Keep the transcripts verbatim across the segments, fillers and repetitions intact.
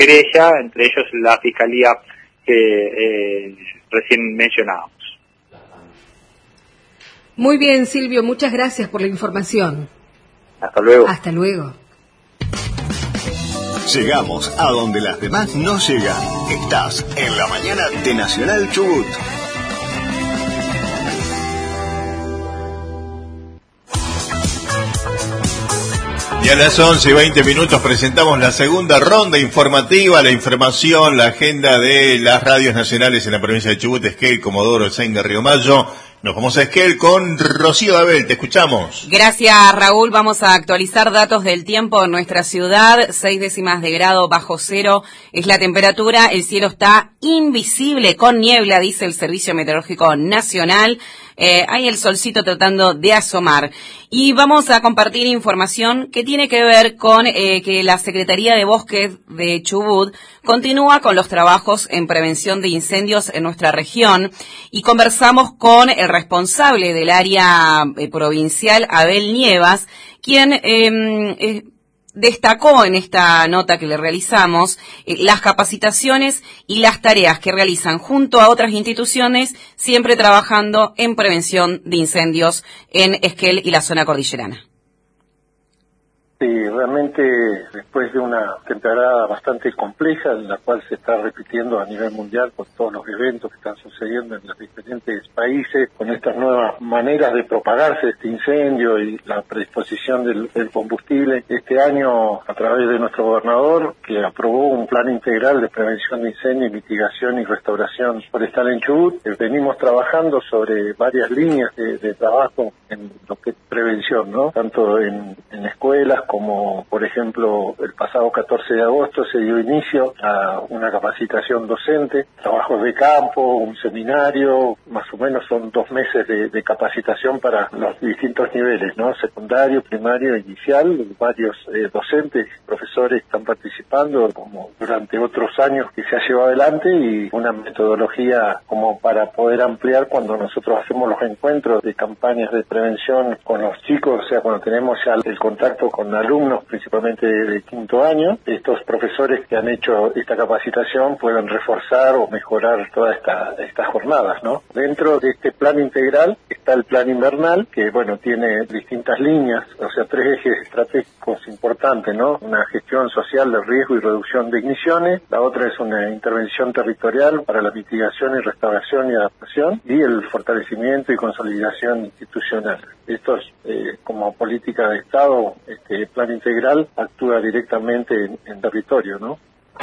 querella, entre ellos la fiscalía que eh, recién mencionábamos. Muy bien, Silvio, muchas gracias por la información. Hasta luego. Hasta luego. Llegamos a donde las demás no llegan. Estás en la mañana de Nacional Chubut. Y a las once y veinte minutos presentamos la segunda ronda informativa, la información, la agenda de las radios nacionales en la provincia de Chubut, Esquel, Comodoro, Senga, Río Mayo. Nos vamos a Esquel con Rocío Abel, te escuchamos. Gracias, Raúl. Vamos a actualizar datos del tiempo en nuestra ciudad. Seis décimas de grado bajo cero es la temperatura. El cielo está invisible con niebla, dice el Servicio Meteorológico Nacional. Eh, hay el solcito tratando de asomar. Y vamos a compartir información que tiene que ver con eh, que la Secretaría de Bosques de Chubut continúa con los trabajos en prevención de incendios en nuestra región. Y conversamos con el responsable del área eh, provincial, Abel Nievas, quien eh, eh, destacó en esta nota que le realizamos eh, las capacitaciones y las tareas que realizan junto a otras instituciones, siempre trabajando en prevención de incendios en Esquel y la zona cordillerana. Sí, realmente después de una temporada bastante compleja, en la cual se está repitiendo a nivel mundial con todos los eventos que están sucediendo en los diferentes países, con estas nuevas maneras de propagarse este incendio y la predisposición del, del combustible, este año, a través de nuestro gobernador, que aprobó un plan integral de prevención de incendio y mitigación y restauración forestal en Chubut, eh, venimos trabajando sobre varias líneas de, de trabajo en lo que es prevención, ¿no? Tanto en, en escuelas como, por ejemplo, el pasado catorce de agosto se dio inicio a una capacitación docente, trabajos de campo, un seminario, más o menos son dos meses de, de capacitación para los distintos niveles, ¿no? Secundario, primario, inicial, varios eh, docentes, profesores están participando, como durante otros años que se ha llevado adelante, y una metodología como para poder ampliar cuando nosotros hacemos los encuentros de campañas de prevención con los chicos, o sea, cuando tenemos ya el contacto con alumnos, principalmente de quinto año, estos profesores que han hecho esta capacitación pueden reforzar o mejorar todas esta, estas jornadas, ¿no? Dentro de este plan integral está el plan invernal, que, bueno, tiene distintas líneas, o sea, tres ejes estratégicos importantes, ¿no? Una gestión social de riesgo y reducción de igniciones, la otra es una intervención territorial para la mitigación y restauración y adaptación, y el fortalecimiento y consolidación institucional. Estos, eh, como política de Estado, este plan integral actúa directamente en, en territorio, ¿no?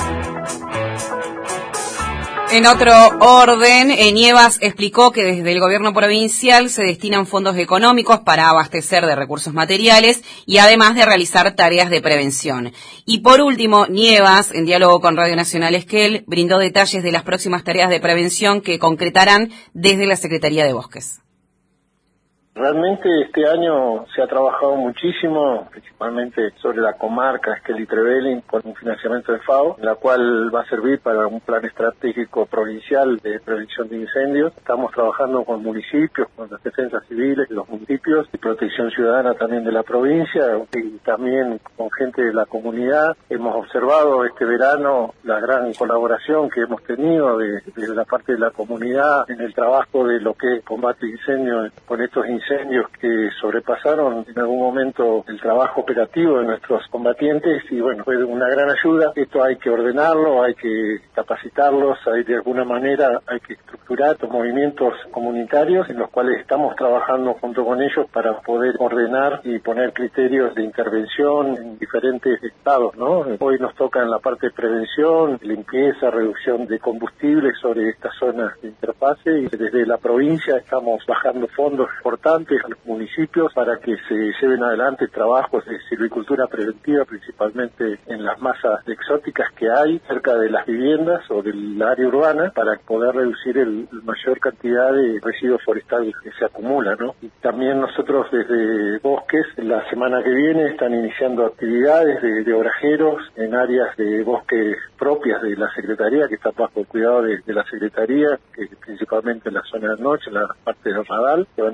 En otro orden, eh, Nievas explicó que desde el gobierno provincial se destinan fondos económicos para abastecer de recursos materiales y además de realizar tareas de prevención. Y por último, Nievas, en diálogo con Radio Nacional Esquel, brindó detalles de las próximas tareas de prevención que concretarán desde la Secretaría de Bosques. Realmente este año se ha trabajado muchísimo, principalmente sobre la comarca Esquel y Trevelin, con un financiamiento de FAO, la cual va a servir para un plan estratégico provincial de prevención de incendios. Estamos trabajando con municipios, con las defensas civiles de los municipios y protección ciudadana también de la provincia, y también con gente de la comunidad. Hemos observado este verano la gran colaboración que hemos tenido de, de la parte de la comunidad en el trabajo de lo que es combate a incendios con estos incendios incendios que sobrepasaron en algún momento el trabajo operativo de nuestros combatientes, y bueno, fue una gran ayuda. Esto hay que ordenarlo, hay que capacitarlos, hay de alguna manera hay que estructurar estos movimientos comunitarios en los cuales estamos trabajando junto con ellos para poder ordenar y poner criterios de intervención en diferentes estados, ¿no? Hoy nos toca en la parte de prevención, limpieza, reducción de combustible sobre estas zonas de interfase, y desde la provincia estamos bajando fondos importantes a los municipios para que se lleven adelante trabajos de silvicultura preventiva, principalmente en las masas exóticas que hay cerca de las viviendas o del área urbana, para poder reducir el, el mayor cantidad de residuos forestales que se acumula, ¿no? Y también nosotros desde Bosques, la semana que viene, están iniciando actividades de, de obrajeros en áreas de bosques propias de la Secretaría, que está bajo el cuidado de, de la Secretaría, que principalmente en la zona de noche, en la parte del Radal, que van a estar haciendo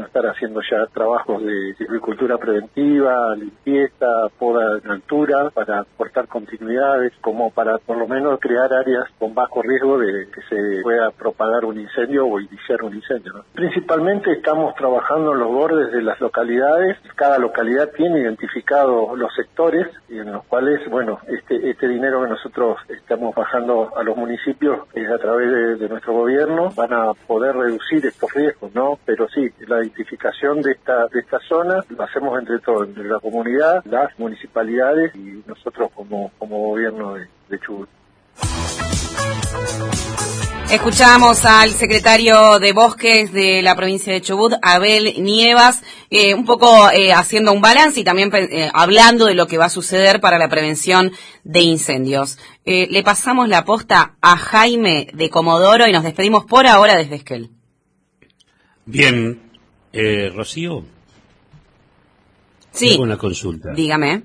haciendo ya trabajos de silvicultura preventiva, limpieza, poda en altura, para cortar continuidades, como para por lo menos crear áreas con bajo riesgo de que se pueda propagar un incendio o iniciar un incendio, ¿no? Principalmente estamos trabajando en los bordes de las localidades. Cada localidad tiene identificados los sectores y en los cuales, bueno, este este dinero que nosotros estamos bajando a los municipios es a través de, de nuestro gobierno, van a poder reducir estos riesgos, ¿no? Pero sí, la identificación de esta de esta zona lo hacemos entre todos, entre la comunidad, las municipalidades y nosotros como como gobierno de, de Chubut. Escuchamos al secretario de Bosques de la provincia de Chubut, Abel Nievas, eh, un poco eh, haciendo un balance y también eh, hablando de lo que va a suceder para la prevención de incendios. Eh, le pasamos la posta a Jaime de Comodoro y nos despedimos por ahora desde Esquel. Bien, eh, Rocío. Sí. Tengo una consulta. Dígame.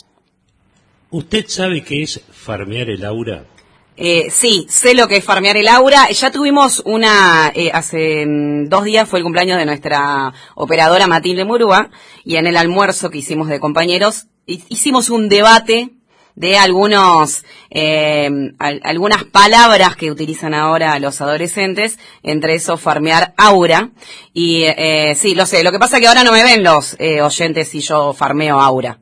¿Usted sabe qué es farmear el aura? Eh, sí, sé lo que es farmear el aura. Ya tuvimos una, eh, hace mm, dos días fue el cumpleaños de nuestra operadora Matilde Murúa, y en el almuerzo que hicimos de compañeros, hicimos un debate de algunos, eh, al, algunas palabras que utilizan ahora los adolescentes, entre eso farmear aura, y eh, sí, lo sé, lo que pasa es que ahora no me ven los eh, oyentes si yo farmeo aura.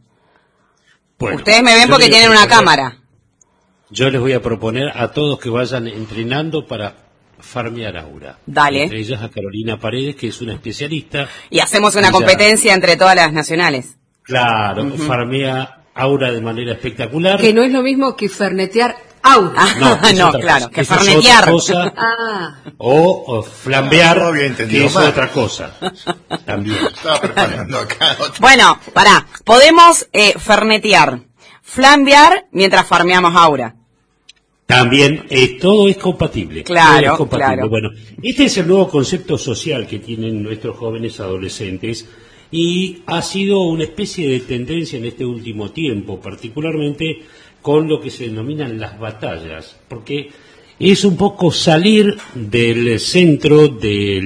Bueno, ustedes me ven porque tienen una cámara. Yo les voy a proponer a todos que vayan entrenando para farmear aura. Dale. Entre ellas a Carolina Paredes, que es una especialista. Y hacemos una competencia entre todas las nacionales. Claro, uh-huh. Farmea aura de manera espectacular. Que no es lo mismo que fernetear aura. No, no claro, cosa. que Eso fernetear. Es otra cosa. Ah. O, o flambear, no, no que es mal. otra cosa. También. Estaba preparando acá otra. Bueno, pará, podemos eh, fernetear, flambear mientras farmeamos aura. También eh, todo es compatible. Claro, es compatible. claro. Bueno, este es el nuevo concepto social que tienen nuestros jóvenes adolescentes y ha sido una especie de tendencia en este último tiempo, particularmente con lo que se denominan las batallas, porque es un poco salir del centro de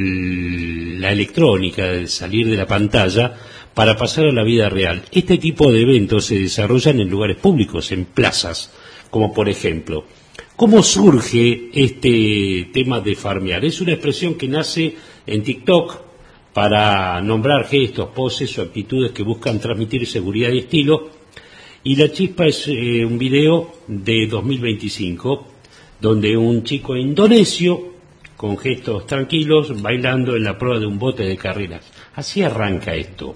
la electrónica, de salir de la pantalla para pasar a la vida real. Este tipo de eventos se desarrollan en lugares públicos, en plazas, como por ejemplo. ¿Cómo surge este tema de farmear? Es una expresión que nace en TikTok para nombrar gestos, poses o actitudes que buscan transmitir seguridad y estilo. Y la chispa es eh, un video de dos mil veinticinco, donde un chico indonesio, con gestos tranquilos, bailando en la prueba de un bote de carreras. Así arranca esto.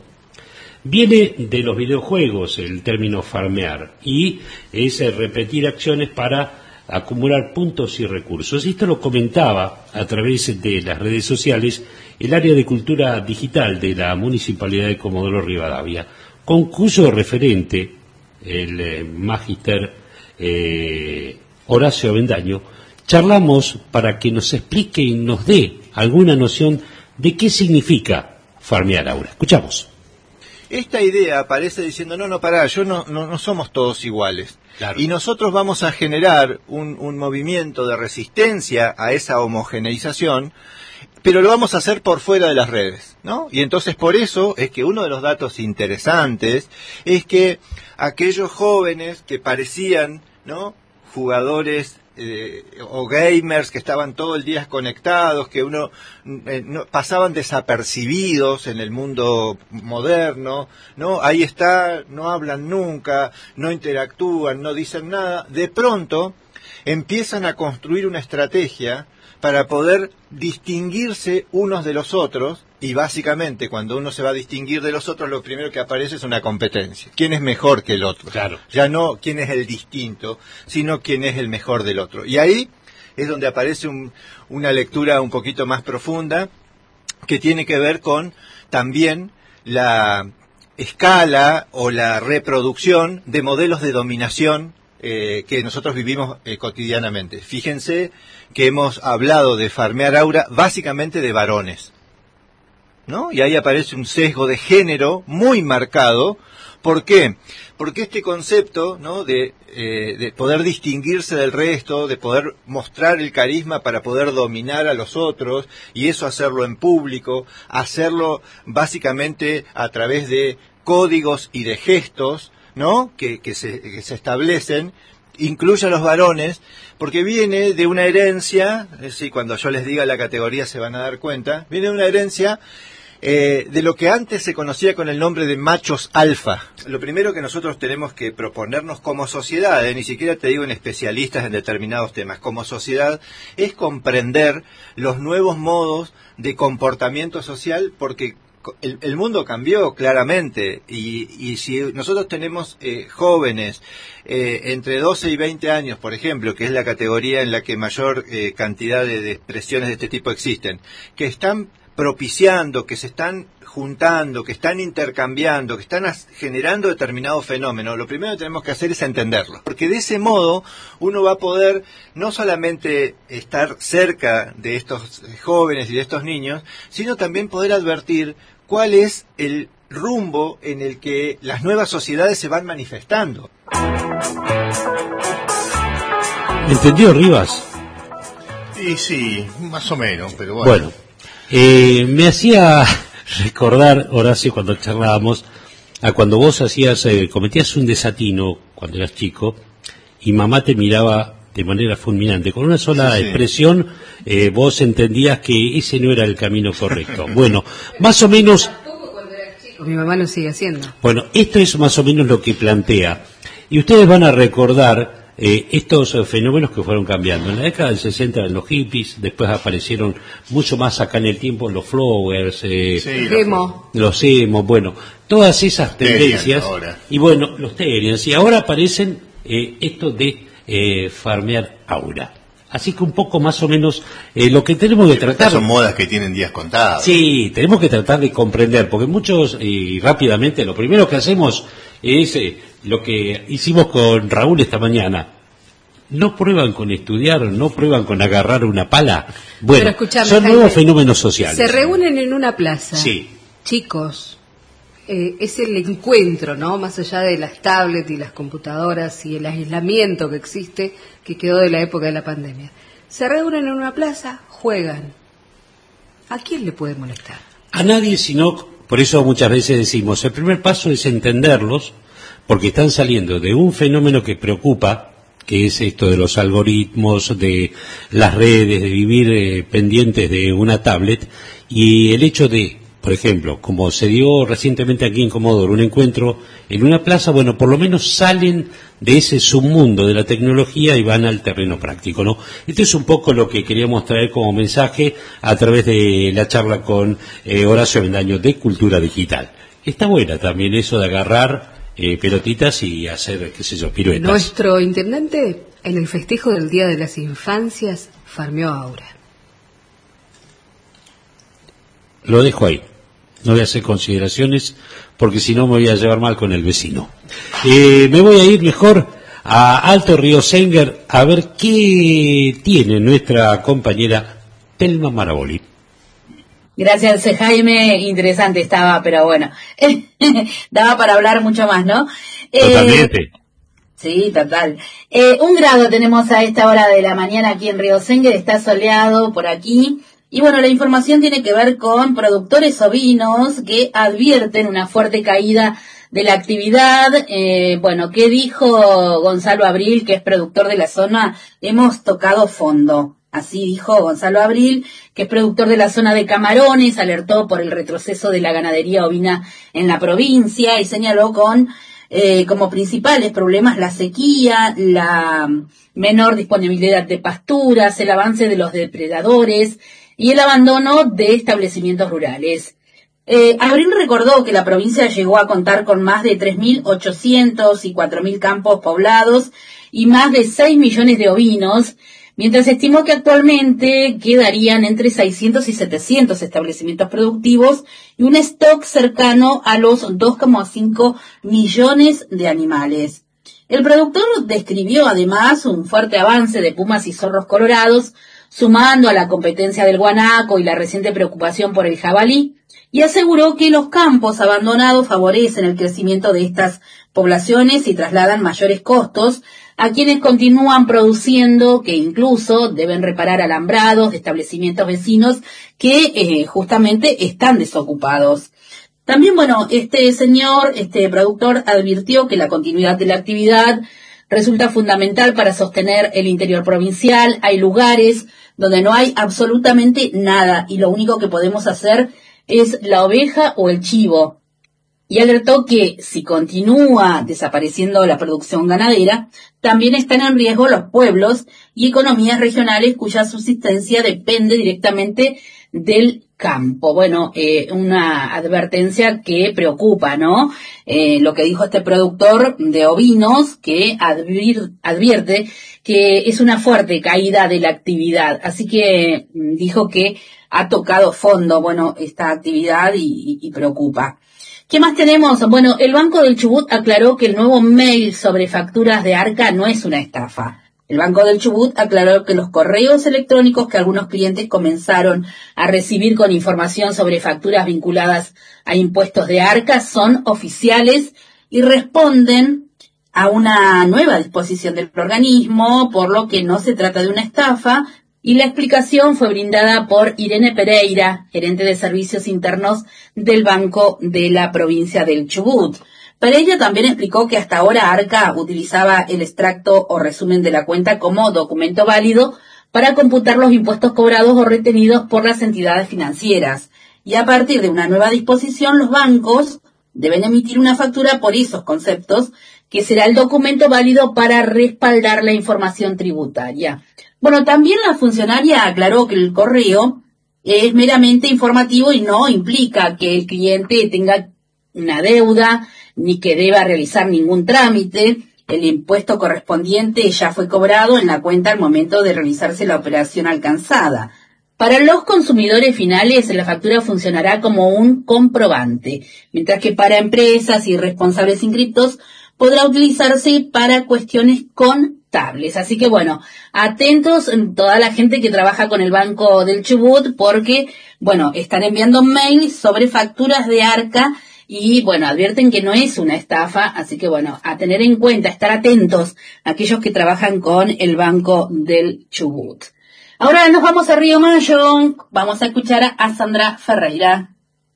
Viene de los videojuegos el término farmear, y es eh, repetir acciones para acumular puntos y recursos. Esto lo comentaba a través de las redes sociales el área de cultura digital de la Municipalidad de Comodoro Rivadavia, con cuyo referente, el eh, magíster eh, Horacio Avendaño, charlamos para que nos explique y nos dé alguna noción de qué significa farmear aura. Escuchamos. Esta idea aparece diciendo, no, no, pará, yo no, no, no somos todos iguales. Claro. Y nosotros vamos a generar un, un movimiento de resistencia a esa homogeneización, pero lo vamos a hacer por fuera de las redes, ¿no? Y entonces por eso es que uno de los datos interesantes es que aquellos jóvenes que parecían, ¿no?, jugadores eh, o gamers que estaban todo el día conectados, que uno eh, no, pasaban desapercibidos en el mundo moderno, ¿no? Ahí está, no hablan nunca, no interactúan, no dicen nada. De pronto empiezan a construir una estrategia para poder distinguirse unos de los otros, y básicamente cuando uno se va a distinguir de los otros, lo primero que aparece es una competencia. ¿Quién es mejor que el otro? Claro. Ya no quién es el distinto, sino quién es el mejor del otro. Y ahí es donde aparece un, una lectura un poquito más profunda, que tiene que ver con también la escala o la reproducción de modelos de dominación Eh, que nosotros vivimos eh, cotidianamente. Fíjense que hemos hablado de farmear aura básicamente de varones, ¿no? Y ahí aparece un sesgo de género muy marcado, ¿Por qué? Porque este concepto, ¿no?, de, eh, de poder distinguirse del resto, de poder mostrar el carisma para poder dominar a los otros, y eso hacerlo en público, hacerlo básicamente a través de códigos y de gestos, ¿no?, que, que, se, que se establecen, incluye a los varones, porque viene de una herencia, es decir, cuando yo les diga la categoría se van a dar cuenta, viene de una herencia eh, de lo que antes se conocía con el nombre de machos alfa. Lo primero que nosotros tenemos que proponernos como sociedad, eh, ni siquiera te digo en especialistas en determinados temas, como sociedad, es comprender los nuevos modos de comportamiento social, porque El, el mundo cambió claramente, y, y si nosotros tenemos eh, jóvenes eh, entre doce y veinte años, por ejemplo, que es la categoría en la que mayor eh, cantidad de, de expresiones de este tipo existen, que están propiciando, que se están juntando, que están intercambiando, que están generando determinados fenómenos, lo primero que tenemos que hacer es entenderlo, porque de ese modo uno va a poder no solamente estar cerca de estos jóvenes y de estos niños, sino también poder advertir cuál es el rumbo en el que las nuevas sociedades se van manifestando. ¿Entendió, Rivas? Sí, sí, más o menos, pero bueno. Bueno, eh, me hacía recordar, Horacio, cuando charlábamos, a cuando vos hacías, eh, cometías un desatino cuando eras chico, y mamá te miraba de manera fulminante, con una sola sí, sí. expresión, eh, vos entendías que ese no era el camino correcto. Bueno, más o menos... Mi mamá lo sigue haciendo. Bueno, esto es más o menos lo que plantea. Y ustedes van a recordar eh, estos eh, fenómenos que fueron cambiando. En la década del sesenta eran los hippies, después aparecieron mucho más acá en el tiempo los flowers, eh, sí, emo. los emos, bueno, todas esas tendencias. Y bueno, los terians. Y ahora aparecen eh, esto de eh, farmear aura. Así que un poco más o menos eh, lo que tenemos que tratar... Son modas que tienen días contados. Sí, tenemos que tratar de comprender, porque muchos, y rápidamente, lo primero que hacemos es eh, lo que hicimos con Raúl esta mañana. No prueban con estudiar, no prueban con agarrar una pala. Bueno, son nuevos Jaime, fenómenos sociales. Se reúnen en una plaza. Sí. Chicos, eh, es el encuentro, ¿no? Más allá de las tablets y las computadoras y el aislamiento que existe, que quedó de la época de la pandemia. Se reúnen en una plaza, juegan. ¿A quién le puede molestar? A nadie, sino, por eso muchas veces decimos, el primer paso es entenderlos, porque están saliendo de un fenómeno que preocupa, que es esto de los algoritmos, de las redes, de vivir eh, pendientes de una tablet, y el hecho de, por ejemplo, como se dio recientemente aquí en Comodoro, un encuentro en una plaza, bueno, por lo menos salen de ese submundo de la tecnología y van al terreno práctico, ¿no? Esto es un poco lo que queríamos traer como mensaje a través de la charla con eh, Horacio Avendaño de Cultura Digital. Está buena también eso de agarrar eh, pelotitas y hacer, qué sé yo, piruetas. Nuestro intendente, en el festejo del Día de las Infancias, farmeó aura. Lo dejo ahí. No voy a hacer consideraciones porque si no me voy a llevar mal con el vecino. Eh, me voy a ir mejor a Alto Río Senguer a ver qué tiene nuestra compañera Telma Maraboli. Gracias, Jaime. Interesante estaba, pero bueno, daba para hablar mucho más, ¿no? Totalmente. Eh, sí, total. Eh, un grado tenemos a esta hora de la mañana aquí en Río Senguer, está soleado por aquí. Y bueno, la información tiene que ver con productores ovinos que advierten una fuerte caída de la actividad. Eh, bueno, ¿qué dijo Gonzalo Abril, que es productor de la zona? Hemos tocado fondo. Así dijo Gonzalo Abril, que es productor de la zona de Camarones, alertó por el retroceso de la ganadería ovina en la provincia y señaló con eh, como principales problemas la sequía, la menor disponibilidad de pasturas, el avance de los depredadores y el abandono de establecimientos rurales. Eh, Abril recordó que la provincia llegó a contar con más de tres mil ochocientos y cuatro mil campos poblados y más de seis millones de ovinos, mientras estimó que actualmente quedarían entre seiscientos y setecientos establecimientos productivos y un stock cercano a los dos coma cinco millones de animales. El productor describió además un fuerte avance de pumas y zorros colorados, sumando a la competencia del guanaco y la reciente preocupación por el jabalí, y aseguró que los campos abandonados favorecen el crecimiento de estas poblaciones y trasladan mayores costos a quienes continúan produciendo, que incluso deben reparar alambrados de establecimientos vecinos que eh, justamente están desocupados. También, bueno, este señor, este productor, advirtió que la continuidad de la actividad resulta fundamental para sostener el interior provincial. Hay lugares donde no hay absolutamente nada y lo único que podemos hacer es la oveja o el chivo. Y alertó que si continúa desapareciendo la producción ganadera, también están en riesgo los pueblos y economías regionales cuya subsistencia depende directamente del campo. Bueno, eh, una advertencia que preocupa, ¿no? Eh, lo que dijo este productor de ovinos, que advir, advierte que es una fuerte caída de la actividad. Así que dijo que ha tocado fondo, bueno, esta actividad y, y, y preocupa. ¿Qué más tenemos? Bueno, el Banco del Chubut aclaró que el nuevo mail sobre facturas de ARCA no es una estafa. El Banco del Chubut aclaró que los correos electrónicos que algunos clientes comenzaron a recibir con información sobre facturas vinculadas a impuestos de ARCA son oficiales y responden a una nueva disposición del organismo, por lo que no se trata de una estafa. Y la explicación fue brindada por Irene Pereira, gerente de servicios internos del Banco de la provincia del Chubut. Pereira también explicó que hasta ahora ARCA utilizaba el extracto o resumen de la cuenta como documento válido para computar los impuestos cobrados o retenidos por las entidades financieras. Y a partir de una nueva disposición, los bancos deben emitir una factura por esos conceptos, que será el documento válido para respaldar la información tributaria. Bueno, también la funcionaria aclaró que el correo es meramente informativo y no implica que el cliente tenga una deuda ni que deba realizar ningún trámite. El impuesto correspondiente ya fue cobrado en la cuenta al momento de realizarse la operación alcanzada. Para los consumidores finales, la factura funcionará como un comprobante, mientras que para empresas y responsables inscriptos podrá utilizarse para cuestiones contables. Así que bueno, atentos toda la gente que trabaja con el Banco del Chubut, porque bueno, están enviando mails sobre facturas de ARCA y bueno, advierten que no es una estafa, así que bueno, a tener en cuenta, estar atentos a aquellos que trabajan con el Banco del Chubut. Ahora nos vamos a Río Mayo, vamos a escuchar a Sandra Ferreira.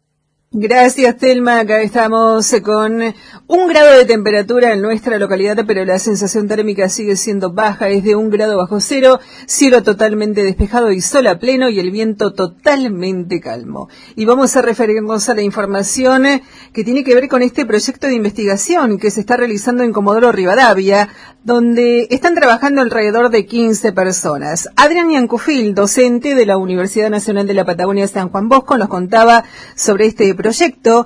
Gracias, Telma. Acá estamos con un grado de temperatura en nuestra localidad, pero la sensación térmica sigue siendo baja, es de un grado bajo cero, cielo totalmente despejado y sol a pleno y el viento totalmente calmo. Y vamos a referirnos a la información que tiene que ver con este proyecto de investigación que se está realizando en Comodoro Rivadavia, donde están trabajando alrededor de quince personas. Adrián Yancufil, docente de la Universidad Nacional de la Patagonia San Juan Bosco, nos contaba sobre este proyecto,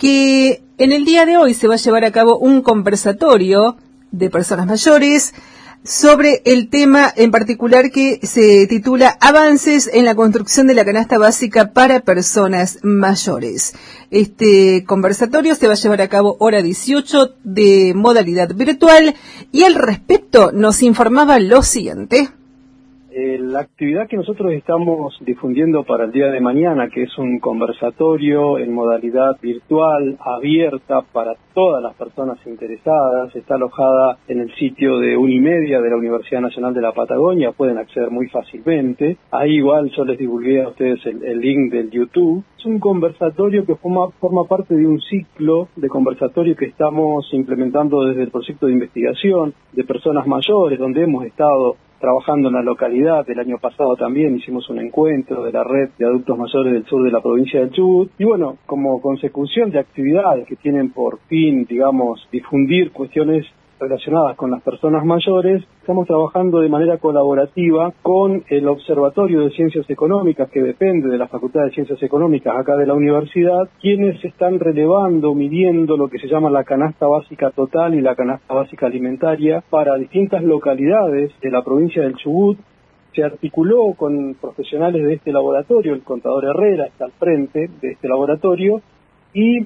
que en el día de hoy se va a llevar a cabo un conversatorio de personas mayores sobre el tema en particular que se titula Avances en la construcción de la canasta básica para personas mayores. Este conversatorio se va a llevar a cabo hora dieciocho de modalidad virtual y al respecto nos informaba lo siguiente. Eh, la actividad que nosotros estamos difundiendo para el día de mañana, que es un conversatorio en modalidad virtual, abierta para todas las personas interesadas, está alojada en el sitio de Unimedia de la Universidad Nacional de la Patagonia, pueden acceder muy fácilmente. Ahí igual yo les divulgué a ustedes el, el link del YouTube. Es un conversatorio que forma, forma parte de un ciclo de conversatorio que estamos implementando desde el proyecto de investigación de personas mayores, donde hemos estado trabajando en la localidad. El año pasado también hicimos un encuentro de la red de adultos mayores del sur de la provincia del Chubut. Y bueno, como consecución de actividades que tienen por fin, digamos, difundir cuestiones relacionadas con las personas mayores, estamos trabajando de manera colaborativa con el Observatorio de Ciencias Económicas, que depende de la Facultad de Ciencias Económicas acá de la universidad, quienes están relevando, midiendo lo que se llama la canasta básica total y la canasta básica alimentaria para distintas localidades de la provincia del Chubut. Se articuló con profesionales de este laboratorio, el contador Herrera está al frente de este laboratorio, y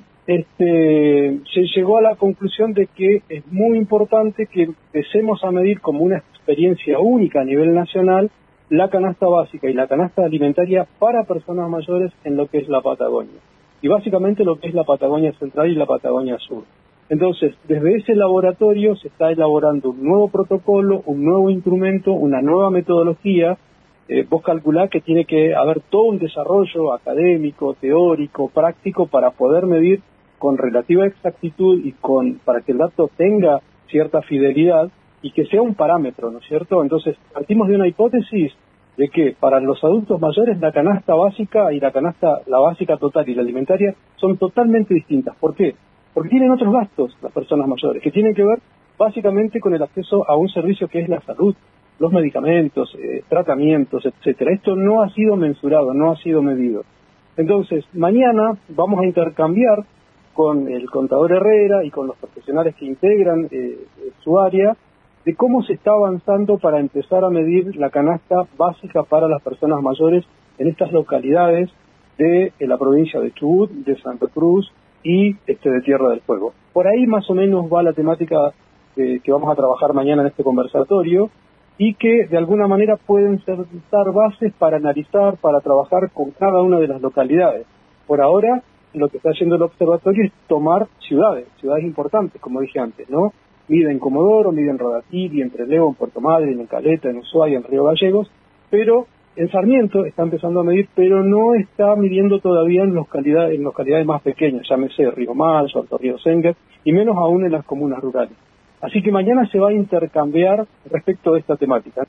Este, se llegó a la conclusión de que es muy importante que empecemos a medir como una experiencia única a nivel nacional la canasta básica y la canasta alimentaria para personas mayores en lo que es la Patagonia. y básicamente lo que es la Patagonia Central y la Patagonia Sur. Entonces, desde ese laboratorio se está elaborando un nuevo protocolo, un nuevo instrumento, una nueva metodología. Eh, vos calculás que tiene que haber todo un desarrollo académico, teórico, práctico para poder medir con relativa exactitud y con para que el dato tenga cierta fidelidad y que sea un parámetro, ¿no es cierto? Entonces, partimos de una hipótesis de que para los adultos mayores la canasta básica y la canasta, la básica total y la alimentaria son totalmente distintas. ¿Por qué? Porque tienen otros gastos las personas mayores, que tienen que ver básicamente con el acceso a un servicio que es la salud, los medicamentos, eh, tratamientos, etcétera. Esto no ha sido mensurado, no ha sido medido. Entonces, mañana vamos a intercambiar con el contador Herrera y con los profesionales que integran eh, su área, de cómo se está avanzando para empezar a medir la canasta básica para las personas mayores en estas localidades de, de la provincia de Chubut, de Santa Cruz y este de Tierra del Fuego. Por ahí más o menos va la temática eh, que vamos a trabajar mañana en este conversatorio y que de alguna manera pueden ser dar bases para analizar, para trabajar con cada una de las localidades. Por ahora, lo que está haciendo el observatorio es tomar ciudades, ciudades importantes, como dije antes, ¿no? Mide en Comodoro, mide en Rodatili, en Trelew, en Puerto Madryn, en Caleta, en Ushuaia, en Río Gallegos, pero en Sarmiento está empezando a medir, pero no está midiendo todavía en localidades, en localidades más pequeñas, llámese Río Mayo, Alto Río Sengue, y menos aún en las comunas rurales. Así que mañana se va a intercambiar respecto a esta temática.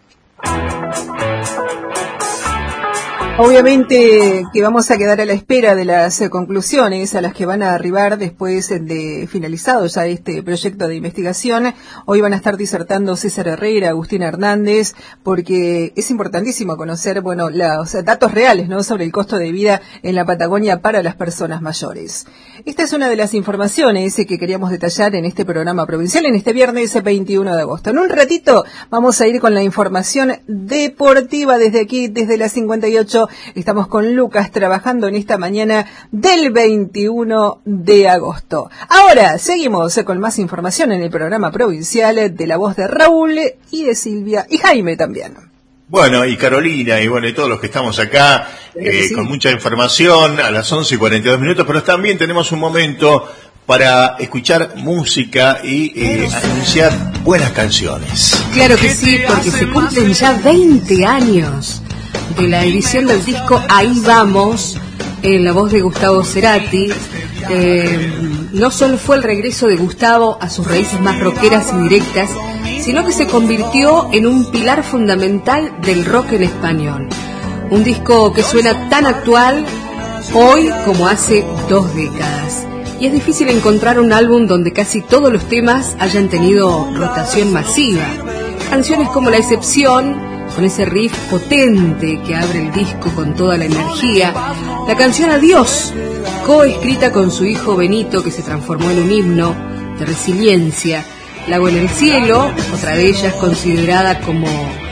Obviamente que vamos a quedar a la espera de las eh, conclusiones a las que van a arribar después de finalizado ya este proyecto de investigación. Hoy van a estar disertando César Herrera, Agustín Hernández, porque es importantísimo conocer, bueno, los datos reales, ¿no?, sobre el costo de vida en la Patagonia para las personas mayores. Esta es una de las informaciones que queríamos detallar en este programa provincial en este viernes veintiuno de agosto. En un ratito vamos a ir con la información deportiva desde aquí, desde la cincuenta y ocho. Estamos con Lucas trabajando en esta mañana del veintiuno de agosto. Ahora seguimos con más información en el programa provincial de la voz de Raúl y de Silvia y Jaime también. Bueno, y Carolina, y bueno, y todos los que estamos acá, eh, sí, con mucha información a las once y cuarenta y dos minutos, pero también tenemos un momento para escuchar música y eh, anunciar buenas canciones. Claro que sí, porque se cumplen ya veinte años de la edición del disco Ahí Vamos, en la voz de Gustavo Cerati. Eh, no solo fue el regreso de Gustavo a sus raíces más rockeras y directas, sino que se convirtió en un pilar fundamental del rock en español. Un disco que suena tan actual hoy como hace dos décadas. Y es difícil encontrar un álbum donde casi todos los temas hayan tenido rotación masiva. Canciones como La Excepción, con ese riff potente que abre el disco con toda la energía. La canción Adiós, coescrita con su hijo Benito, que se transformó en un himno de resiliencia. Lago en el cielo, otra de ellas considerada como,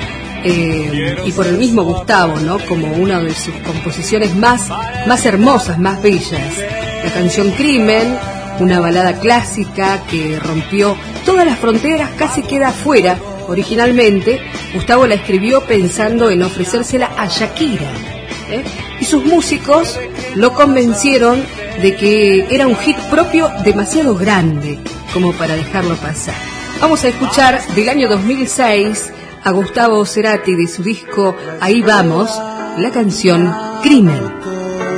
eh, y por el mismo Gustavo, ¿no?, como una de sus composiciones más, más hermosas, más bellas. La canción Crimen, una balada clásica que rompió todas las fronteras, casi queda afuera. Originalmente, Gustavo la escribió pensando en ofrecérsela a Shakira, ¿eh? y sus músicos lo convencieron de que era un hit propio demasiado grande como para dejarlo pasar. Vamos a escuchar del año dos mil seis a Gustavo Cerati de su disco Ahí Vamos, la canción Crimen.